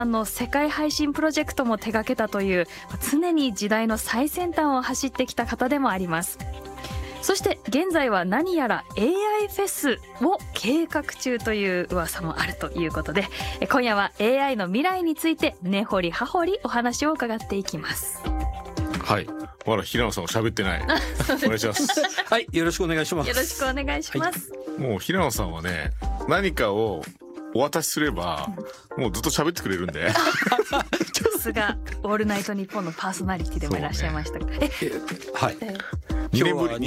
世界配信プロジェクトも手掛けたという常に時代の最先端を走ってきた方でもあります。そして現在は何やら AI フェスを計画中という噂もあるということで、今夜は AI の未来について根掘り葉掘りお話を伺っていきます。 はい、まだ平野さんは喋ってない。お願いします。 はい、よろしくお願いします。 よろしくお願いします。 はい、もう平野さんはね、何かをお渡しすればもうずっと喋ってくれるんで。さすがオールナイトニッポンのパーソナリティでもいらっしゃいました。 はい。今日は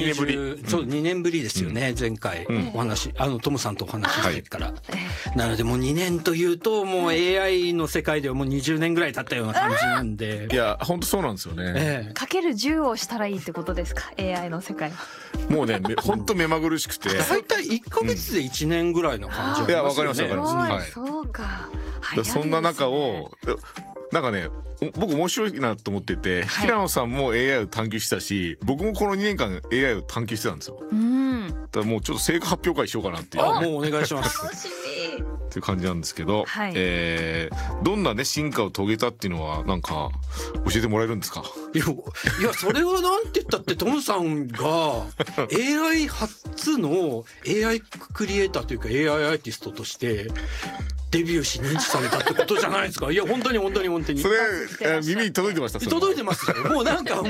2年ぶりですよね、前回お話、トムさんとお話ししてから、なのでもう2年というともう AI の世界ではもう20年ぐらい経ったような感じなんで。 いや本当そうなんですよね。 かける10をしたらいいってことですか、 AI の世界は。 もうね本当目まぐるしくて大体1ヶ月で1年ぐらいの感じありますよね。 いやわかりますわかります。 そうか。 そんな中をなんかね、僕面白いなと思ってて、平野さんも AI を探求してたし、僕もこの2年間 AI を探求してたんですよ。だからもうちょっと成果発表会しようかなっていう。 もうお願いします。 楽しみっていう感じなんですけど、どんなね進化を遂げたっていうのはなんか教えてもらえるんですか。 いやそれはなんて言ったってトムさんが AI 初の AI クリエイターというか AI アーティストとしてデビューし認知されたってことじゃないですか。いや本当に本当に本当に。 それ耳に届いてました。 届いてますよ。もうなんかもう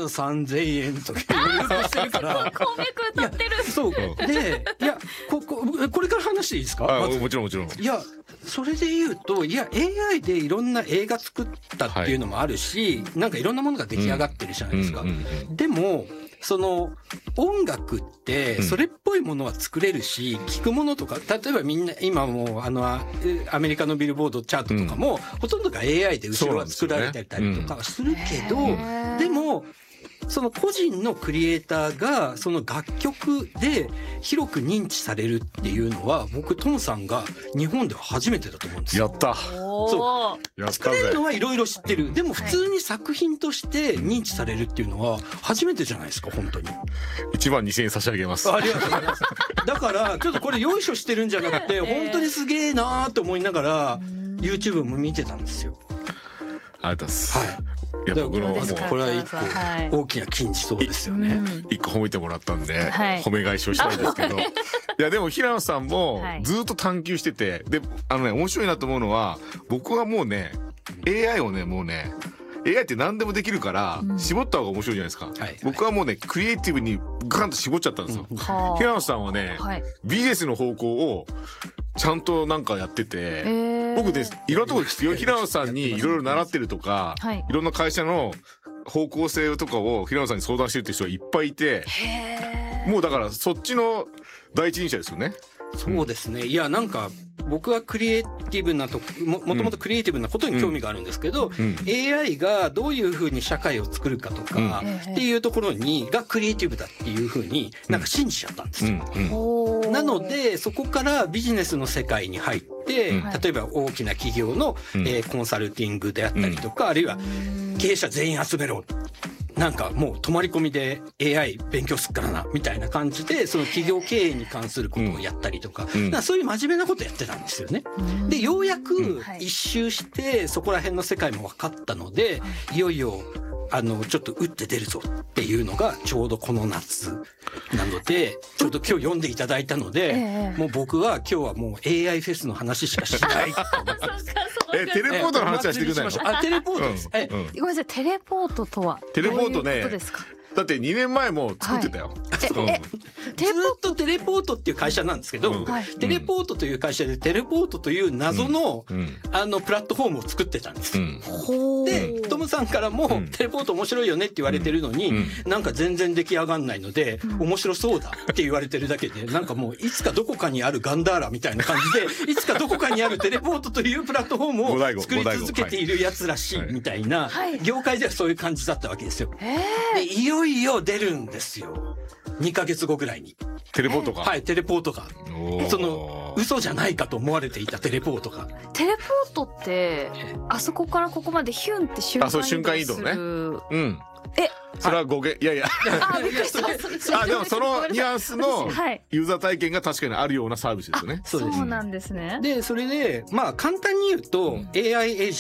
3000円とかしてるから。 鉱脈歌ってる。 そうで、いやこれから話していいですか。 もちろんもちろん。 いやそれで言うと、いや AI でいろんな映画作ったっていうのもあるし、なんかいろんなものが出来上がってるじゃないですか。でもその音楽ってそれっぽいものは作れるし、聞くものとか例えばみんな今もアメリカのビルボードチャートとかもほとんどが AI で後ろは作られてたりとかはするけど、でもその個人のクリエイターがその楽曲で広く認知されるっていうのは僕トムさんが日本では初めてだと思うんですよ。 やった。 そう作れるのはいろいろ知ってる。でも普通に作品として認知されるっていうのは初めてじゃないですか。本当に 1万2000円差し上げます。 ありがとうございます。だからちょっとこれよいしょしてるんじゃなくて本当にすげえなーと思いながら YouTube も見てたんですよ。 ありがとうございます。はい。いや僕のもうこれは一個大きな金字塔ですよね。 一個褒めてもらったんで褒め返しをしたいんですけど、いやでも平野さんもずっと探求してて、で面白いなと思うのは、僕はもうね AI をねもうね AI って何でもできるから絞った方が面白いじゃないですか。僕はもうねクリエイティブにガンと絞っちゃったんですよ。平野さんはねビジネスの方向をちゃんとなんかやってて、僕ねいろんなところですよ。平野さんにいろいろ習ってるとか、いろんな会社の方向性とかを平野さんに相談してるって人がいっぱいいて、もうだからそっちの第一人者ですよね。 そうですね。いやなんか僕はクリエイティブなもともとクリエイティブなことに興味があるんですけど、AI がどういうふうに社会を作るかとかっていうところがクリエイティブだっていうふうになんか信じちゃったんですよ。なのでそこからビジネスの世界に入って、例えば大きな企業のコンサルティングであったりとか、あるいは経営者全員集めろ。なんかもう泊まり込みで AI 勉強すっからなみたいな感じでその企業経営に関することをやったりとか、そういう真面目なことやってたんですよね。でようやく一周してそこら辺の世界も分かったので、いよいよちょっと打って出るぞっていうのがちょうどこの夏なので、ちょうど今日読んでいただいたので、もう僕は今日はもう AI フェスの話しかしないと思ってます。 テレポートの話はしてくれないの？ テレポートです。 ごめんなさい、テレポートとはテレポートね、 どういうことですか？ だって2年前も作ってたよ。 ずっとテレポートっていう会社なんですけど、テレポートという会社でテレポートという謎のプラットフォームを作ってたんです。でトムさんからもテレポート面白いよねって言われてるのに、なんか全然出来上がんないので面白そうだって言われてるだけで、なんかもういつかどこかにあるガンダーラみたいな感じでいつかどこかにあるテレポートというプラットフォームを作り続けているやつらしいみたいな、業界ではそういう感じだったわけですよ。でいよいよ出るんですよ。2ヶ月後ぐらいにテレポートが、 はい、テレポートがその嘘じゃないかと思われていたテレポートが。 テレポートってあそこからここまでヒュンって瞬間移動するそれは語源、いやいや。 びっくりした。 でもそのニュアンスのユーザー体験が確かにあるようなサービスですよね。 そうなんですね。 で、それで、まあ簡単に言うと、AI エージ